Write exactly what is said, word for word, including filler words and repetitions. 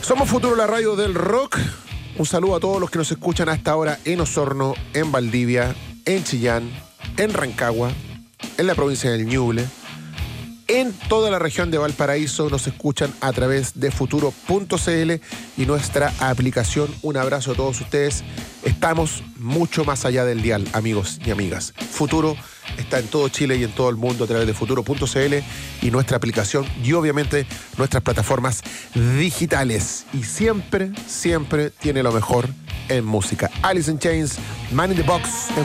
Somos Futuro, la radio del rock. Un saludo a todos los que nos escuchan hasta ahora en Osorno, en Valdivia, en Chillán, en Rancagua, en la provincia del Ñuble. En toda la región de Valparaíso nos escuchan a través de futuro punto c l y nuestra aplicación. Un abrazo a todos ustedes. Estamos mucho más allá del dial, amigos y amigas. Futuro está en todo Chile y en todo el mundo a través de futuro punto c l y nuestra aplicación y obviamente nuestras plataformas digitales. Y siempre, siempre tiene lo mejor en música. Alice in Chains, Man in the Box. En